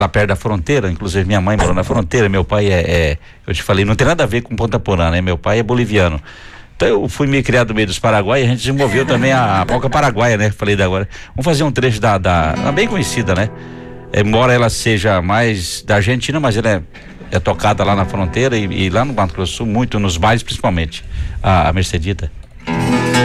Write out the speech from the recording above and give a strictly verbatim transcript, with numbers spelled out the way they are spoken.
lá perto da fronteira, inclusive minha mãe morou na fronteira, meu pai é, é, eu te falei, não tem nada a ver com Ponta Porã, né? Meu pai é boliviano. Então eu fui meio criado no meio dos Paraguai, a gente desenvolveu também a, a polca paraguaia, né? Falei da agora. Vamos fazer um trecho da, da, da bem conhecida, né? É, embora ela seja mais da Argentina, mas ela é, é tocada lá na fronteira e, e lá no Mato Grosso do Sul, muito nos bailes principalmente, a, a Mercedita.